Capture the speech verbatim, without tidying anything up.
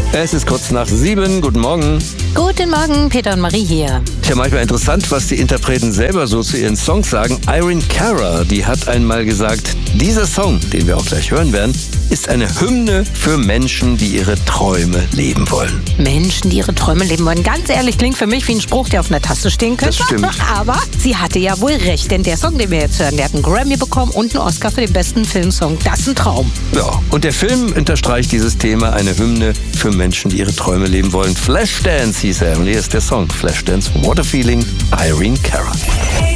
Es ist kurz nach sieben. Guten Morgen. Guten Morgen, Peter und Marie hier. Tja, manchmal interessant, was die Interpreten selber so zu ihren Songs sagen. Irene Cara, die hat einmal gesagt, dieser Song, den wir auch gleich hören werden, ist eine Hymne für Menschen, die ihre Träume leben wollen. Menschen, die ihre Träume leben wollen. Ganz ehrlich, klingt für mich wie ein Spruch, der auf einer Tasse stehen könnte. Das stimmt. Aber sie hatte ja wohl recht, denn der Song, den wir jetzt hören, der hat einen Grammy bekommen und einen Oscar für den besten Filmsong. Das ist ein Traum. Ja, und der Film unterstreicht dieses Thema, eine Hymne für Menschen, die ihre Träume leben wollen. Flashdance hieß er. Und hier ist der Song Flashdance, What a Feeling, Irene Cara.